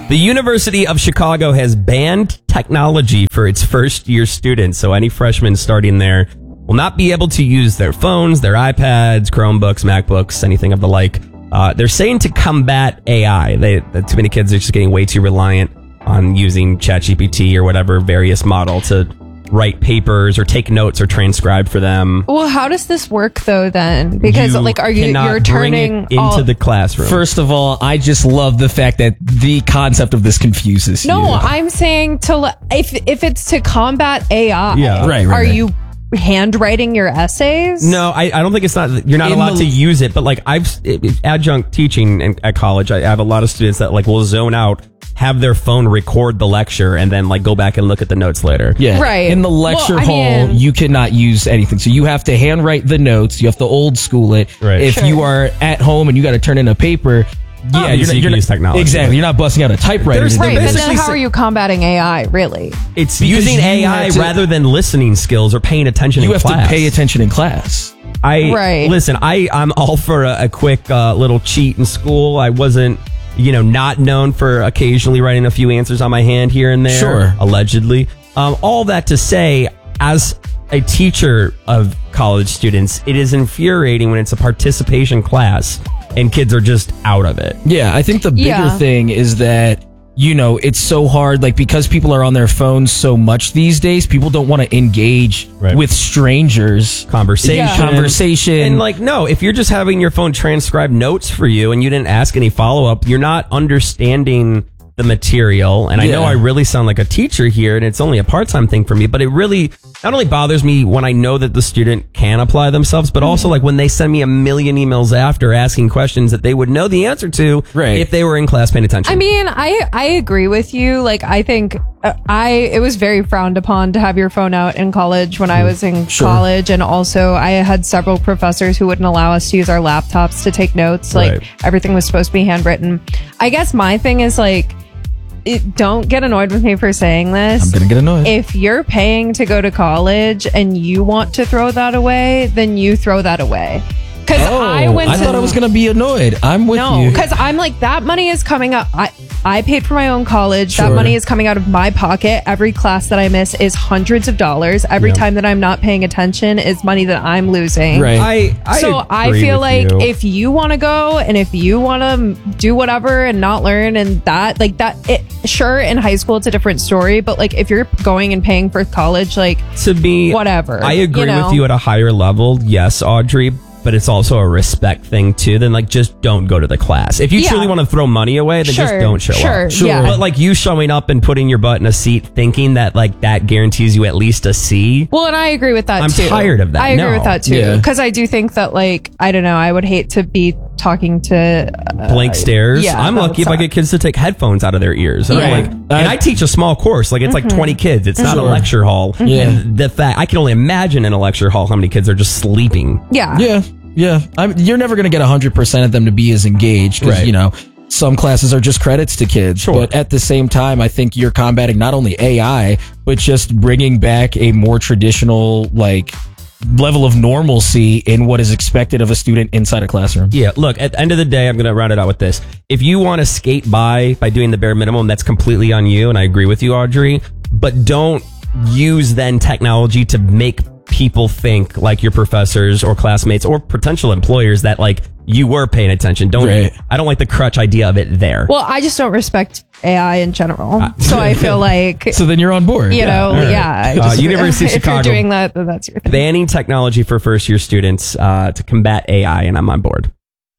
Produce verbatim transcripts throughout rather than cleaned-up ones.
The University of Chicago has banned technology for its first year students. So any freshmen starting there will not be able to use their phones, their iPads, Chromebooks, MacBooks, anything of the like. Uh, they're saying to combat A I. They, too many kids are just getting way too reliant on using ChatGPT or whatever various model to write papers or take notes or transcribe for them. Well, how does this work though then? Because You like, are you cannot you're bring turning it into all, the classroom. First of all, I just love the fact that the concept of this confuses No, you. I'm saying to le- if if it's to combat A I. Yeah. Right, right, Are right. you handwriting your essays? No, I, I don't think it's not. You're not In allowed the- to use it. But like I've it- adjunct teaching in, at college, I have a lot of students that like will zone out, have their phone record the lecture, and then like go back and look at the notes later. Yeah. Right. In the lecture Well, I hall, mean- you cannot use anything. So you have to handwrite the notes. You have to old school it. Right. If Sure. you are at home and you got to turn in a paper, yeah, Obviously you can use technology. Exactly. You're not busting out a typewriter. There's- to do Right, but this. then basically how sa- are you combating A I? Really? It's Because using you A I have to- rather than listening skills or paying attention You in have class. to pay attention in class. I Right. listen. I I'm all for a, a quick uh, little cheat in school. I wasn't, you know, not known for occasionally writing a few answers on my hand here and there. Sure. Allegedly. Um, all that to say, as a teacher of college students, it is infuriating when it's a participation class and kids are just out of it. Yeah, I think the bigger Yeah. thing is that, you know, it's so hard, like, because people are on their phones so much these days, people don't want to engage Right. with strangers. Conversation, Yeah. Conversation. and like no, if you're just having your phone transcribe notes for you and you didn't ask any follow up, you're not understanding the material. And I know Yeah. I really sound like a teacher here, and it's only a part time thing for me, but it really not only bothers me when I know that the student can apply themselves, but also like when they send me a million emails after asking questions that they would know the answer to Right. if they were in class paying attention. I mean, I I agree with you. Like, I think uh, I it was very frowned upon to have your phone out in college when I was in Sure. college, and also I had several professors who wouldn't allow us to use our laptops to take notes. Like, Right. everything was supposed to be handwritten. I guess my thing is like, it, don't get annoyed with me for saying this. I'm going to get annoyed. If you're paying to go to college and you want to throw that away, then you throw that away. Because oh, I went I to thought I was going to be annoyed. I'm with no, you. because I'm like, that money is coming up. I I paid for my own college. That Sure. money is coming out of my pocket. Every class that I miss is hundreds of dollars. Every Yeah. time that I'm not paying attention is money that I'm losing. Right. I, I So I agree feel with like you. if you want to go and if you want to do whatever and not learn and that, like that, it, sure, in high school it's a different story, but like if you're going and paying for college, like to be whatever, I agree you know? with you at a higher level. Yes, Audrey. But it's also a respect thing too. Then like just don't go to the class. If you Yeah. truly want to throw money away, then just Sure, don't show sure, up. Sure. yeah. But like you showing up and putting your butt in a seat thinking that like that guarantees you at least a C. Well, and I agree with that I'm too. tired of that. I agree No. with that too. Yeah. Because I do think that, like, I don't know, I would hate to be talking to. Uh, Blank stares. yeah, I'm that lucky if would I get kids to take headphones out of their ears. And, I'm Yeah. like, and I teach a small course. Like it's like twenty kids. It's not a Sure. lecture hall. Yeah. And the fact I can only imagine in a lecture hall how many kids are just sleeping. yeah. Yeah, yeah. I'm, you're never going to get one hundred percent of them to be as engaged because, Right. you know, some classes are just credits to kids. Sure. But at the same time, I think you're combating not only A I, but just bringing back a more traditional, like, level of normalcy in what is expected of a student inside a classroom. Yeah, look, at the end of the day, I'm going to round it out with this. If you want to skate by by doing the bare minimum, that's completely on you. And I agree with you, Audrey. But don't use then technology to make people think like your professors or classmates or potential employers that like you were paying attention. Don't, Right. I don't like the crutch idea of it there. Well, I just don't respect A I in general. So I feel like, So then you're on board. you know, all right. yeah. I Uh, just- University of if you're Chicago. doing that, then that's your thing. Banning technology for first year students uh, to combat A I, and I'm on board.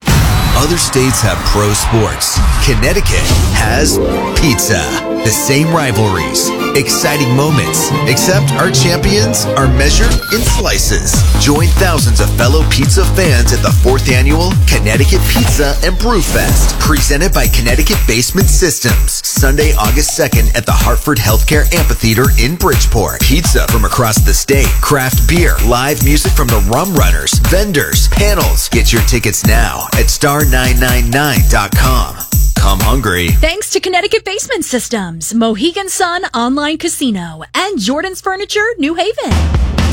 Other states have pro sports. Connecticut has pizza. The same rivalries, exciting moments, except our champions are measured in slices. Join thousands of fellow pizza fans at the fourth annual Connecticut Pizza and Brew Fest, presented by Connecticut Basement Systems. Sunday, August second at the Hartford Healthcare Amphitheater in Bridgeport. Pizza from across the state, craft beer, live music from the Rum Runners, vendors, panels. Get your tickets now at star nine nine nine dot com. Come hungry. Thanks to Connecticut Basement Systems, Mohegan Sun Online Casino, and Jordan's Furniture, New Haven.